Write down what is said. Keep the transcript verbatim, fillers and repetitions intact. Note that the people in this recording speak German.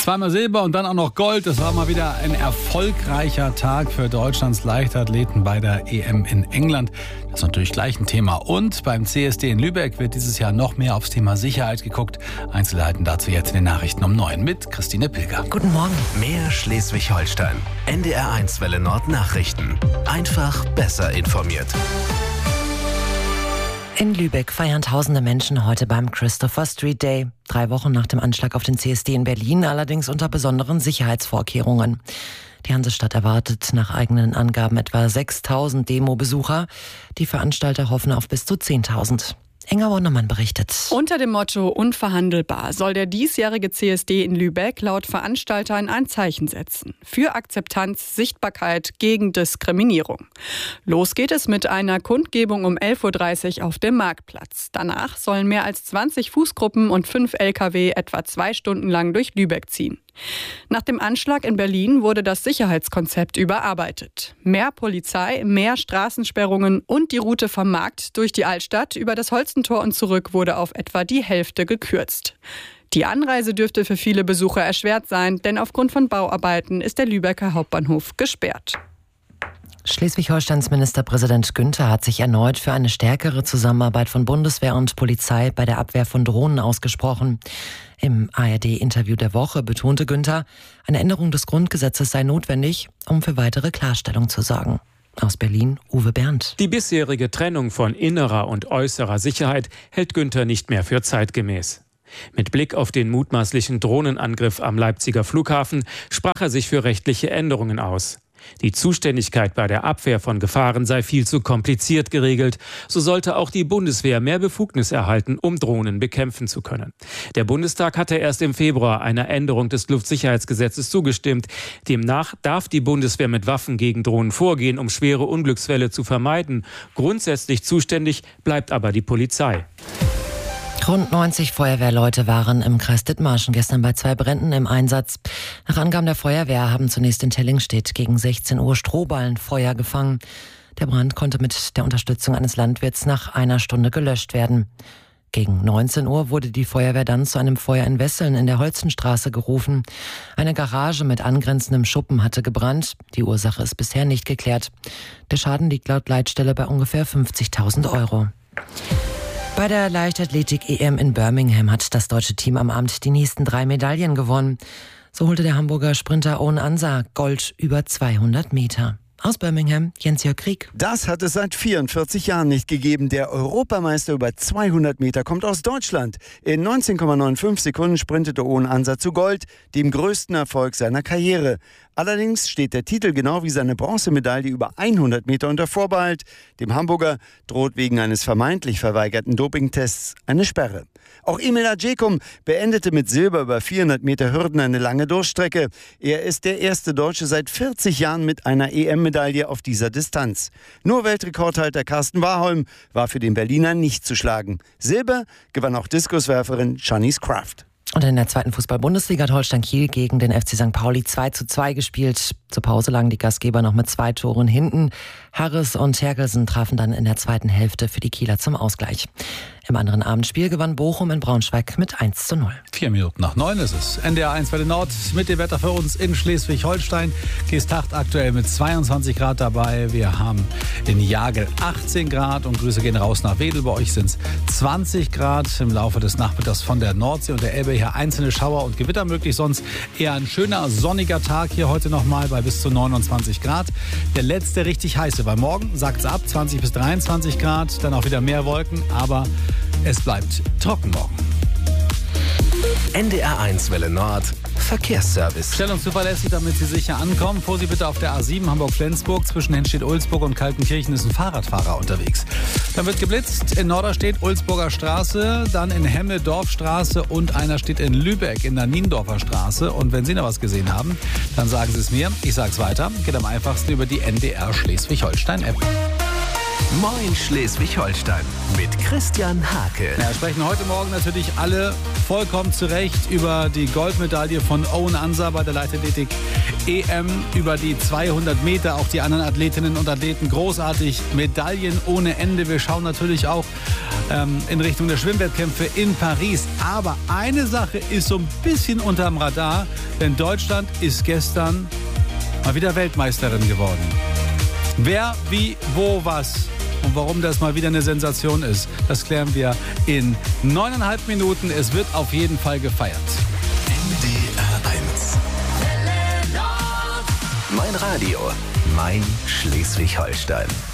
Zweimal Silber und dann auch noch Gold. Das war mal wieder ein erfolgreicher Tag für Deutschlands Leichtathleten bei der E M in England. Das ist natürlich gleich ein Thema. Und beim C S D in Lübeck wird dieses Jahr noch mehr aufs Thema Sicherheit geguckt. Einzelheiten dazu jetzt in den Nachrichten um neun mit Christine Pilger. Guten Morgen. Mehr Schleswig-Holstein. N D R eins Welle Nord Nachrichten. Einfach besser informiert. In Lübeck feiern tausende Menschen heute beim Christopher Street Day. Drei Wochen nach dem Anschlag auf den C S D in Berlin, allerdings unter besonderen Sicherheitsvorkehrungen. Die Hansestadt erwartet nach eigenen Angaben etwa sechstausend Demo-Besucher. Die Veranstalter hoffen auf bis zu zehntausend. Inga Wundermann berichtet. Unter dem Motto unverhandelbar soll der diesjährige C S D in Lübeck laut Veranstaltern ein Zeichen setzen. Für Akzeptanz, Sichtbarkeit, gegen Diskriminierung. Los geht es mit einer Kundgebung um elf Uhr dreißig auf dem Marktplatz. Danach sollen mehr als zwanzig Fußgruppen und fünf L K W etwa zwei Stunden lang durch Lübeck ziehen. Nach dem Anschlag in Berlin wurde das Sicherheitskonzept überarbeitet. Mehr Polizei, mehr Straßensperrungen und die Route vom Markt durch die Altstadt über das Holstentor und zurück wurde auf etwa die Hälfte gekürzt. Die Anreise dürfte für viele Besucher erschwert sein, denn aufgrund von Bauarbeiten ist der Lübecker Hauptbahnhof gesperrt. Schleswig-Holsteins Ministerpräsident Günther hat sich erneut für eine stärkere Zusammenarbeit von Bundeswehr und Polizei bei der Abwehr von Drohnen ausgesprochen. Im A R D-Interview der Woche betonte Günther, eine Änderung des Grundgesetzes sei notwendig, um für weitere Klarstellung zu sorgen. Aus Berlin, Uwe Berndt. Die bisherige Trennung von innerer und äußerer Sicherheit hält Günther nicht mehr für zeitgemäß. Mit Blick auf den mutmaßlichen Drohnenangriff am Leipziger Flughafen sprach er sich für rechtliche Änderungen aus. Die Zuständigkeit bei der Abwehr von Gefahren sei viel zu kompliziert geregelt. So sollte auch die Bundeswehr mehr Befugnis erhalten, um Drohnen bekämpfen zu können. Der Bundestag hatte erst im Februar einer Änderung des Luftsicherheitsgesetzes zugestimmt. Demnach darf die Bundeswehr mit Waffen gegen Drohnen vorgehen, um schwere Unglücksfälle zu vermeiden. Grundsätzlich zuständig bleibt aber die Polizei. Rund neunzig Feuerwehrleute waren im Kreis Dithmarschen gestern bei zwei Bränden im Einsatz. Nach Angaben der Feuerwehr haben zunächst in Tellingstedt gegen sechzehn Uhr Strohballenfeuer gefangen. Der Brand konnte mit der Unterstützung eines Landwirts nach einer Stunde gelöscht werden. Gegen neunzehn Uhr wurde die Feuerwehr dann zu einem Feuer in Wesseln in der Holzenstraße gerufen. Eine Garage mit angrenzendem Schuppen hatte gebrannt. Die Ursache ist bisher nicht geklärt. Der Schaden liegt laut Leitstelle bei ungefähr fünfzigtausend Euro. Bei der Leichtathletik-E M in Birmingham hat das deutsche Team am Abend die nächsten drei Medaillen gewonnen. So holte der Hamburger Sprinter Owen Ansa Gold über zweihundert Meter. Aus Birmingham, Jens-Jörg Krieg. Das hat es seit vierundvierzig Jahren nicht gegeben. Der Europameister über zweihundert Meter kommt aus Deutschland. In neunzehn Komma fünfundneunzig Sekunden sprintete Owen Ansa zu Gold, dem größten Erfolg seiner Karriere. Allerdings steht der Titel genau wie seine Bronzemedaille über hundert Meter unter Vorbehalt. Dem Hamburger droht wegen eines vermeintlich verweigerten Dopingtests eine Sperre. Auch Emil Adjekum beendete mit Silber über vierhundert Meter Hürden eine lange Durchstrecke. Er ist der erste Deutsche seit vierzig Jahren mit einer E M-Medaille auf dieser Distanz. Nur Weltrekordhalter Carsten Warholm war für den Berliner nicht zu schlagen. Silber gewann auch Diskuswerferin Shanice Kraft. Und in der zweiten Fußball-Bundesliga hat Holstein Kiel gegen den F C Sankt Pauli zwei zu zwei gespielt. Zur Pause lagen die Gastgeber noch mit zwei Toren hinten. Harris und Herkelsen trafen dann in der zweiten Hälfte für die Kieler zum Ausgleich. Im anderen Abendspiel gewann Bochum in Braunschweig mit eins zu null. Vier Minuten nach neun ist es. N D R eins Welle Nord mit dem Wetter für uns in Schleswig-Holstein. Geesthacht aktuell mit zweiundzwanzig Grad dabei. Wir haben in Jagel achtzehn Grad und Grüße gehen raus nach Wedel. Bei euch sind es zwanzig Grad. Im Laufe des Nachmittags von der Nordsee und der Elbe hier einzelne Schauer und Gewitter möglich. Sonst eher ein schöner sonniger Tag hier heute nochmal bei bis zu neunundzwanzig Grad. Der letzte richtig heiße, weil morgen sagt es ab zwanzig bis dreiundzwanzig Grad. Dann auch wieder mehr Wolken, aber es bleibt trocken morgen. N D R eins Welle Nord Verkehrsservice. Stellungszuverlässig, damit Sie sicher ankommen. Vorsicht bitte auf der A sieben Hamburg-Flensburg. Zwischen Henstedt-Ulzburg und Kaltenkirchen ist ein Fahrradfahrer unterwegs. Dann wird geblitzt in Norderstedt, Ulzburger Straße, dann in Hemme, Dorfstraße und einer steht in Lübeck in der Niendorfer Straße. Und wenn Sie noch was gesehen haben, dann sagen Sie es mir. Ich sage es weiter. Geht am einfachsten über die N D R Schleswig-Holstein-App. Moin Schleswig-Holstein mit Christian Hake. Ja, sprechen heute Morgen natürlich alle vollkommen zu Recht über die Goldmedaille von Owen Ansah bei der Leichtathletik E M, über die zweihundert Meter, auch die anderen Athletinnen und Athleten großartig, Medaillen ohne Ende. Wir schauen natürlich auch ähm, in Richtung der Schwimmwettkämpfe in Paris. Aber eine Sache ist so ein bisschen unterm Radar, denn Deutschland ist gestern mal wieder Weltmeisterin geworden. Wer, wie, wo, was und warum das mal wieder eine Sensation ist, das klären wir in neuneinhalb Minuten. Es wird auf jeden Fall gefeiert. N D R eins. Mein Radio, mein Schleswig-Holstein.